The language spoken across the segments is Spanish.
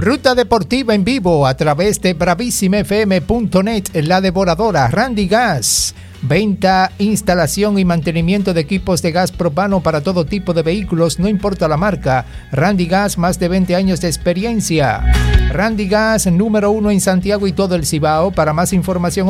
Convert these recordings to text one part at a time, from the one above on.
Ruta Deportiva en vivo a través de bravísimafm.net, la devoradora Randy Gas. Venta, instalación y mantenimiento de equipos de gas propano para todo tipo de vehículos, no importa la marca. Randy Gas, más de 20 años de experiencia. Randy Gas, número 1 en Santiago y todo el Cibao. Para más información,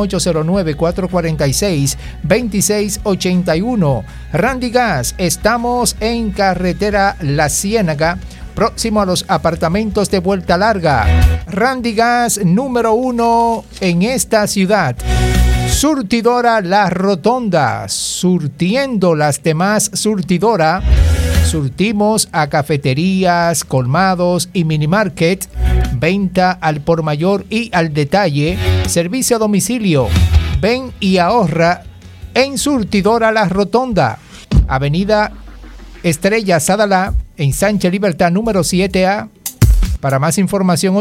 809-446-2681. Randy Gas, estamos en carretera La Ciénaga, próximo a los apartamentos de Vuelta Larga. Randy Gas, número 1 en esta ciudad. Surtidora La Rotonda, surtiendo las demás surtidora. Surtimos a cafeterías, colmados y minimarket. Venta al por mayor y al detalle. Servicio a domicilio. Ven y ahorra en Surtidora La Rotonda. Avenida Estrella Sadalá, en Sánchez Libertad, número 7A. Para más información,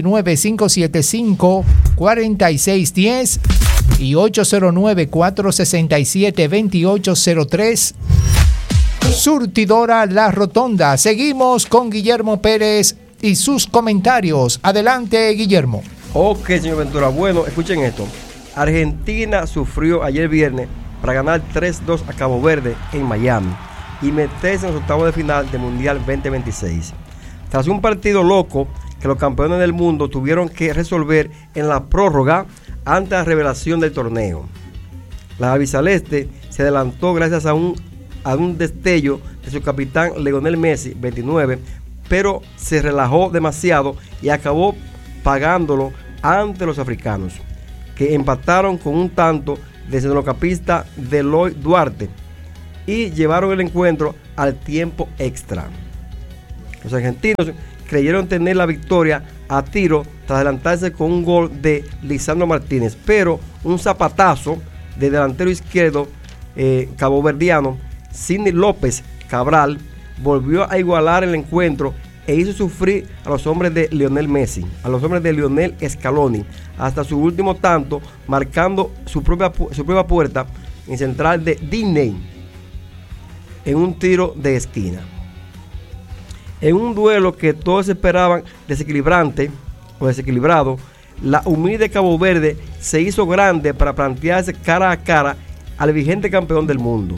829-575-4610 y 809-467-2803. Surtidora La Rotonda. Seguimos con Guillermo Pérez y sus comentarios. Adelante, Guillermo. Ok, señor Ventura. Bueno, escuchen esto. Argentina sufrió ayer viernes para ganar 3-2 a Cabo Verde en Miami y meterse en los octavos de final del Mundial 2026. Tras un partido loco que los campeones del mundo tuvieron que resolver en la prórroga ante la revelación del torneo. La albiceleste se adelantó gracias a un destello de su capitán Lionel Messi, 29, pero se relajó demasiado y acabó pagándolo ante los africanos, que empataron con un tanto del centrocampista Deloy Duarte y llevaron el encuentro al tiempo extra. Los argentinos creyeron tener la victoria a tiro tras adelantarse con un gol de Lisandro Martínez, pero un zapatazo del delantero izquierdo caboverdiano Sidney López Cabral volvió a igualar el encuentro e hizo sufrir a los hombres de Lionel Messi, a los hombres de Lionel Scaloni, hasta su último tanto, marcando su propia puerta en central de Disney en un tiro de esquina. En un duelo que todos esperaban desequilibrado, la humilde Cabo Verde se hizo grande para plantearse cara a cara al vigente campeón del mundo.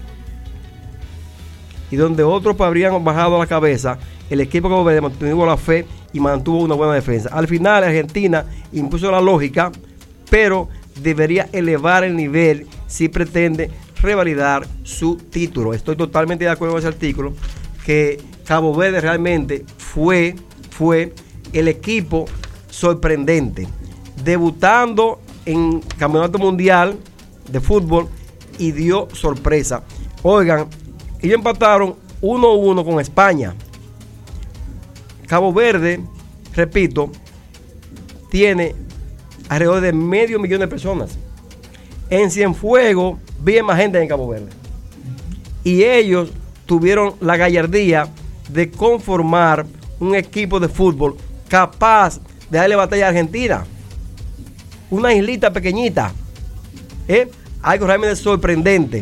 Y donde otros habrían bajado la cabeza, el equipo Cabo Verde mantuvo la fe y mantuvo una buena defensa. Al final, Argentina impuso la lógica, pero debería elevar el nivel si pretende revalidar su título. Estoy totalmente de acuerdo con ese artículo, que Cabo Verde realmente fue el equipo sorprendente, debutando en Campeonato Mundial de Fútbol y dio sorpresa. Oigan, ellos empataron 1-1 con España. Cabo Verde, repito, tiene alrededor de 500,000 de personas. En Cienfuegos vive más gente en Cabo Verde. Y ellos tuvieron la gallardía de conformar un equipo de fútbol capaz de darle batalla a Argentina. Una islita pequeñita. Algo realmente sorprendente.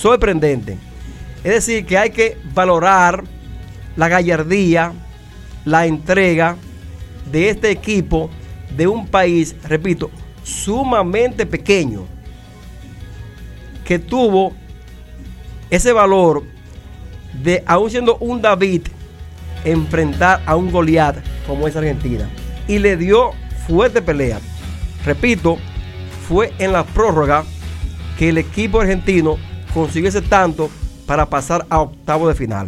Es decir, que hay que valorar la gallardía, la entrega de este equipo de un país, repito, sumamente pequeño, que tuvo ese valor de, aún siendo un David, enfrentar a un Goliat como es Argentina, y le dio fuerte pelea. Repito, fue en la prórroga que el equipo argentino consiguió ese tanto para pasar a octavo de final.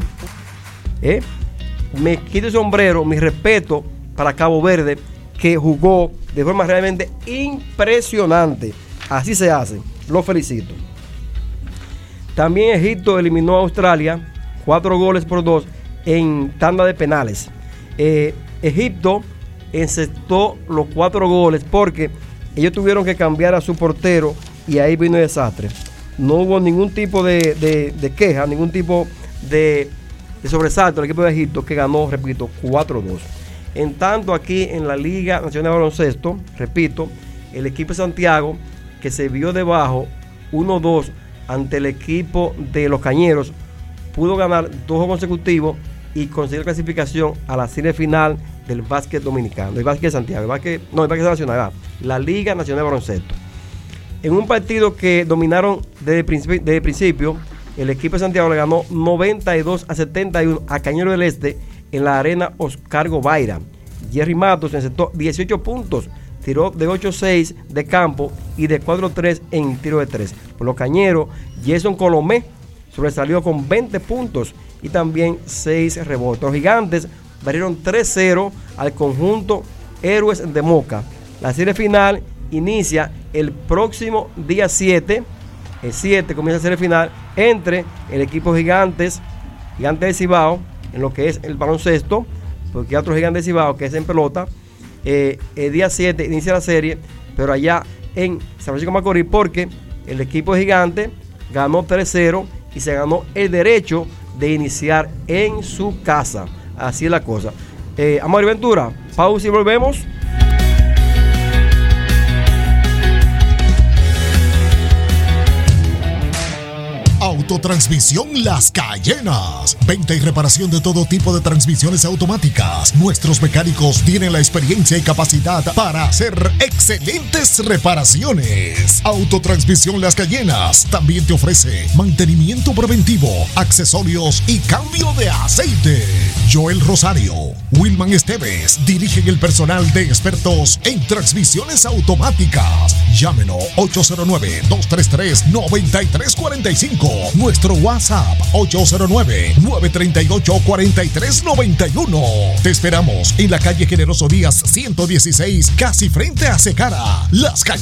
Me quito el sombrero, mi respeto para Cabo Verde, que jugó de forma realmente impresionante. Así se hace, lo felicito. También Egipto eliminó a Australia 4-2 en tanda de penales. Egipto encestó los 4 goles porque ellos tuvieron que cambiar a su portero y ahí vino el desastre. No hubo ningún tipo de queja, ningún tipo de sobresalto del equipo de Egipto, que ganó, repito, 4-2. En tanto, aquí en la Liga Nacional de Baloncesto, repito, el equipo de Santiago, que se vio debajo 1-2 ante el equipo de los Cañeros, pudo ganar 2 juegos consecutivos y conseguir clasificación a la serie final del básquet dominicano, del básquet de Santiago, el básquet nacional, la Liga Nacional de Baloncesto. En un partido que dominaron desde principio, el equipo de Santiago le ganó 92-71 a Cañero del Este en la arena Oscar Gobaira. Jerry Matos encestó 18 puntos, tiró de 8-6 de campo y de 4-3 en tiro de 3. Por los cañeros, Jason Colomé sobresalió con 20 puntos y también 6 rebotes. Los gigantes barrieron 3-0 al conjunto Héroes de Moca. La serie final inicia el próximo día 7. El 7 comienza la serie final entre el equipo Gigantes de Cibao, en lo que es el baloncesto, porque hay otro Gigante de Cibao que es en pelota. El día 7 inicia la serie, pero allá en San Francisco de Macorís, porque el equipo Gigante ganó 3-0 y se ganó el derecho de iniciar en su casa. Así es la cosa. Amor y Ventura, pausa y volvemos. Autotransmisión Las Cayenas. Venta y reparación de todo tipo de transmisiones automáticas. Nuestros mecánicos tienen la experiencia y capacidad para hacer excelentes reparaciones. Autotransmisión Las Cayenas también te ofrece mantenimiento preventivo, accesorios y cambio de aceite. Joel Rosario, Wilman Esteves dirigen el personal de expertos en transmisiones automáticas. Llámenos 809-233-9345. Nuestro WhatsApp 809-938-4391. Te esperamos en la calle Generoso Díaz 116, casi frente a Secara. Las Cayenas.